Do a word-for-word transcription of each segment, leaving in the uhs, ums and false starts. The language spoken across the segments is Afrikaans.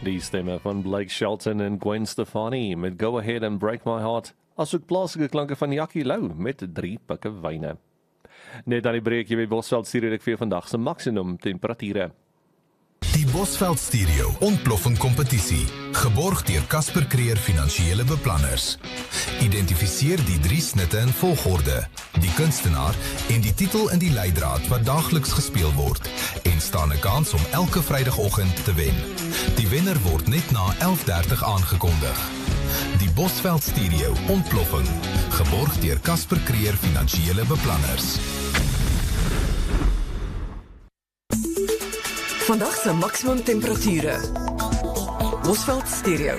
Die stemme van Blake Shelton en Gwen Stefani met Go Ahead and Break My Heart, asook plaaslike klanke van Jackie Lou met drie pikke wyne. Net aan die breek jy by Bosveld stuur ek vir vandag se maksimum temperature. Die Bosveld Stereo ontploffing kompetisie, geborg deur Casper Creer Finansiële Beplanners. Identifiseer die drie snitte in volgorde, die kunstenaar en die titel in die leidraad wat daagliks gespeel word en staan 'n kans om elke Vrydagoggend te wen. Die wenner word net na elf dertig aangekondig. Die Bosveld Stereo ontploffing, geborg deur Casper Creer Finansiële Beplanners. Vandag se maksimum temperature. Bosveld Stereo.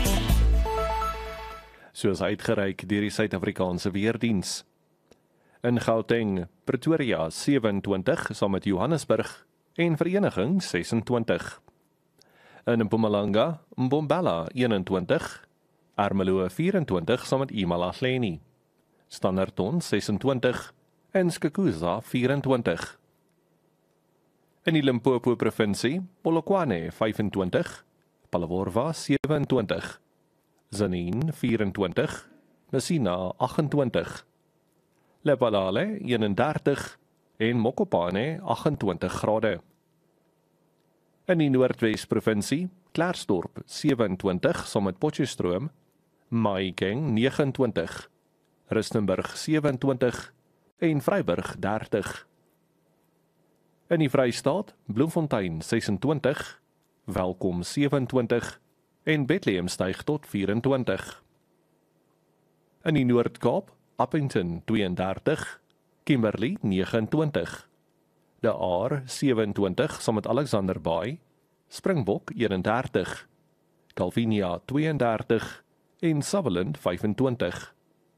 Soos uitgereik deur die Suid-Afrikaanse Weerdiens. In Gauteng, Pretoria sewe-en-twintig, saam met Johannesburg en Vereniging ses-en-twintig. In Mpumalanga, Mbombela een-en-twintig, Ermelo vyf-en-twintig, saam met Imalahleni. Standerton ses-en-twintig en Skukuza vyf-en-twintig. In die Limpopo provinsie, Polokwane vyf-en-twintig, Palaworwa sewe-en-twintig, Zanin vyf-en-twintig, Messina agt-en-twintig, Lephalale een-en-dertig en Mokopane agt-en-twintig grade. In die Noordwes provinsie, Klerksdorp sewe-en-twintig, saam met Potchefstroom, Mahikeng nege-en-twintig, Rustenburg sewe-en-twintig en Vryburg dertig. In die Vrystaat, Bloemfontein ses-en-twintig, Welkom sewe-en-twintig en Bethlehem styg tot vyf-en-twintig. In die Noord-Kaap, Appington twee-en-dertig, Kimberley nege-en-twintig, De Aar sewe-en-twintig saam met Alexander Bay, Springbok een-en-dertig, Calvinia twee-en-dertig en Sutherland vyf-en-twintig.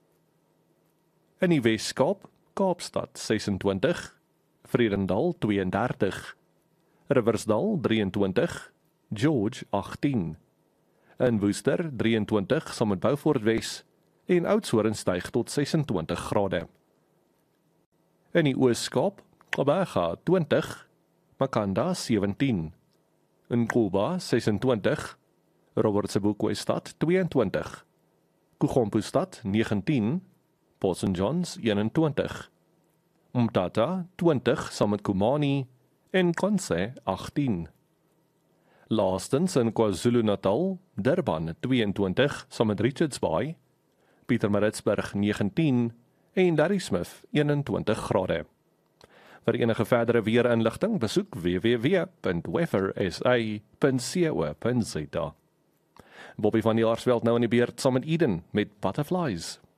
In die Wes-Kaap, Kaapstad ses-en-twintig, Vredendal twee-en-dertig, Riversdal drie-en-twintig, George agttien, in Woester drie-en-twintig saam met Beaufort Wes en Oudtshoorn styg tot ses-en-twintig grade. In die Oos-Kaap, Gqeberha twintig, Makanda sewentien, in Kuba ses-en-twintig, Robert Sebokwe-stad twee-en-twintig, Kugompostad negentien, Port Saint Johns een-en-twintig, Umtata twintig saam met Kumani en Konse agttien. Laastens in KwaZulu-Natal, Durban twee-en-twintig saam met Richards Bay, Pietermaritzburg negentien en Ladysmith een-en-twintig grade. Vir enige verdere weerinligting besoek w w w punt weather s a punt co punt za. Bobby van die Jaarsveld nou in die beurt saam met Eden met Butterflies.